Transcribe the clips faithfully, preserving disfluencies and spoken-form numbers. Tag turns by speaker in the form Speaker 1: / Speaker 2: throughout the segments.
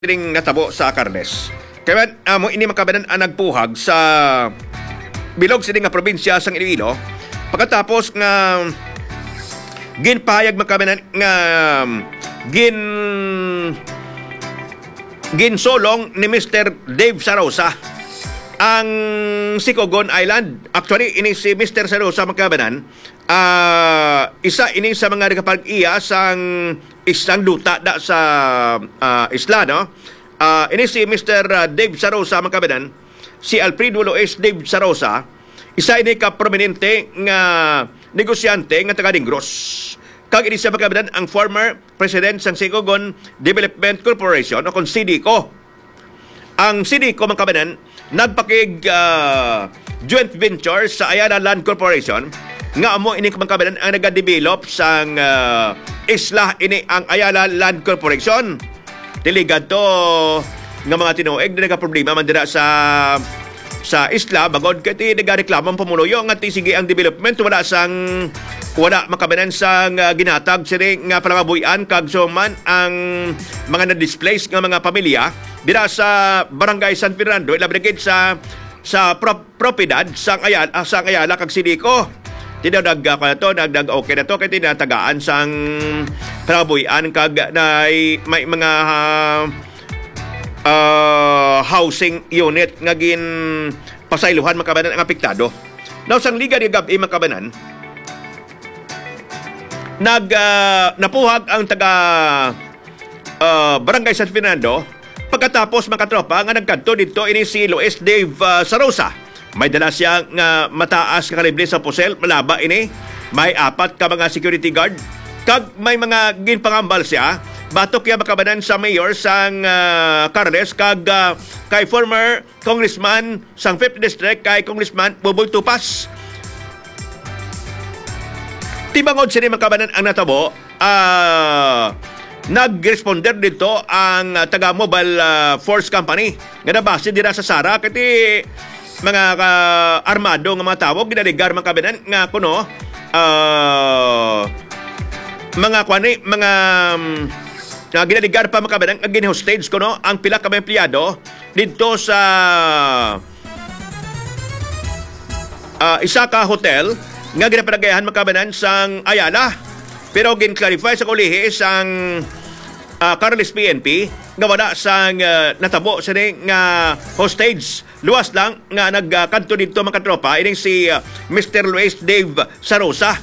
Speaker 1: Tining natabo sa Carles. Kaya amo ini makabanan ang nagpuhag sa bilog sining nga probinsya sang Iloilo. Pagkatapos nga ginpahayag makabanan nga gin ginsolong ni Mister Dave Sarosa ang Sicogon Island. Actually ini si Mister Sarosa makabanan uh, isa ini sa mga nagapag-iya sang isang duta da sa uh, isla, no? Uh, ini si Mister Dave Sarosa makabanan, si Alfredo Loes Dave Sarosa, isa ini ka prominente nga negosyante nga taga Negros. Kag ini sa makabanan ang former president sang Sicogon Development Corporation o kung C D C O. Ang C D C O makabanan nagpakig uh, joint venture sa Ayala Land Corporation nga amo ini makabanan ang nagadevelop sang uh, isla ini ang Ayala Land Corporation. Delegado to nga mga tinuig na nagka-problema man dira sa sa isla bagod kay nagareklamo ang pamuluyo nga tisige ang development wala sang wala makabanan sang uh, ginatag sini nga palangabuyan kag suman ang mga na-displaced nga mga pamilya dira sa Barangay San Fernando ilabigit sa sa pro- propiedad sang Ayala uh, sang Ayala kag Sidico. Tinadagga ko na to, nagdag okay na to, kaya tinatagaan sang palabuyan kag na may mga uh, uh, housing unit nga gin pasayluhan makabanan ang apektado. Now, sang liga ni Gabi makabanan, nag, uh, napuhag ang taga uh, Barangay San Fernando pagkatapos makatropa nga nagkanto dito ini si Loes Dave uh, Sarosa. May dala siya nga mataas ka kalibre sa pusel, malaba ini. May apat ka mga security guard. Kag may mga ginpangambal siya, batok siya makabanan sa mayor sang uh, Carles, kag uh, kay former congressman sang fifth District, kay Congressman Buboy Tupas. Tibangod siya ni makabanan ang natabo, ah... Uh, nag-responder dito ang uh, taga Mobile uh, Force Company nga nabase dira sa Sara kati mga uh, armado nga mga tawag ginaligar mga kabinan nga kuno uh, mga kwani mga um, uh, ginaligar pa mga kabinan nga gin-hostage kuno ang pila ka mga empleyado dito sa uh, isa ka hotel nga ginapanagayahan mga kabinan sang Ayala. Pero gin-clarify sa kulihi sang uh, Carles P N P nga wala sang uh, natabo sa nga hostage. Luwas lang nga nagkanto dito mga katropa ining si uh, Mister Loes Dave Sarosa.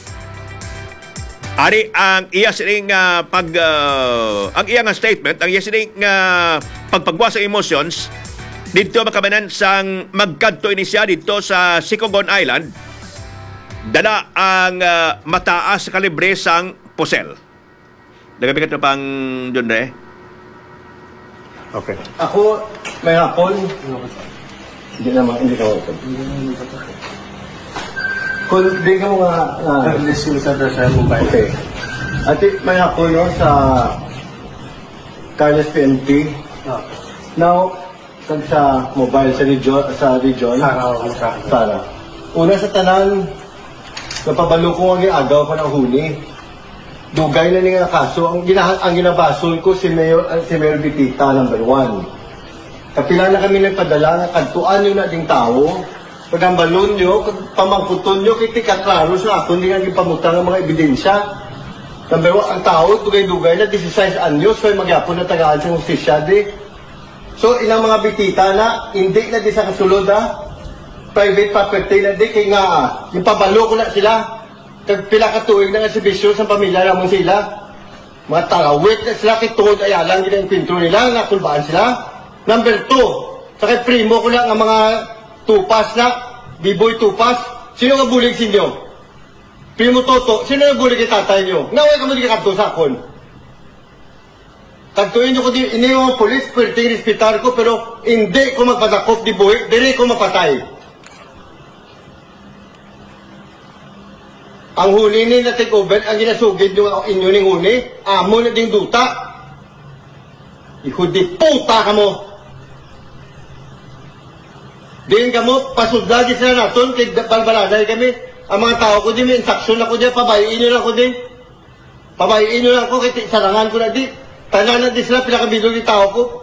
Speaker 1: Ari ang iya sining uh, pag uh, ang iya nga statement, ang iya sining uh, pagpagwa sa emotions dito makabanan sang magkanto ini siya dito sa Sicogon Island. Dala ang uh, mataas sa kalibre sang pusel. Nagabigat na pang John Ray?
Speaker 2: Okay. Ako, may hapon. Hindi naman, hindi ka hapon. Kung di ka mo nga... Okay. At may hapon no, sa Carles P N P. Now, kag sa mobile, sa region, sa region. Para. Una sa tanan, napabalo ko ang agaw pa ng huni. Dugay na nga kaso. Ang, ginahan, ang ginabasol ko si Mayor, si Mayor Bitita, number one. Kapila na kami nagpadala nga kantuan nyo na ding tao. Pag ang balon nyo, pamangkuton nyo, kitikaklaro sa ako, hindi nga gipamutang ang mga ebidensya. Number one, ang tao, dugay-dugay na, sixteen anyos, so magyapon na tagaan sa hustisya di. So, ilang mga Bitita na, hindi na di sa kasulod ha. Private property na di kay nga ah, yung pabalo ko na sila kag pila ka tuig na nga servisyo sa pamilya namon sila mga tarawit na sila kay tungod ayalang gina yung pintro nila nakulbaan sila. Number two sa kay primo ko na nga mga tupas na biboy tupas, sino nga bulig sinyo? Primo Toto, sino nga bulig kay tatay nyo? Naway ka mo di kakabdo sa akon kagtuin nyo ko di ini yung polis pwede respetar ko pero hindi ko magpadakop di buhi, dili ko mapatay. Ang huni ni na take over, ang ginasugid nyo inyo ning huni, amo na ding duta. Iho di puta ka mo. Din ka mo, pasudlagi sila naton, kay balbaladay kami. Ang mga tao ko din, may insaksyon ako din, pabayiin nyo lang ko din. Pabayiin nyo lang ko, kay sarangan ko na di. Tanan na din sila pinakabilog yung tao ko.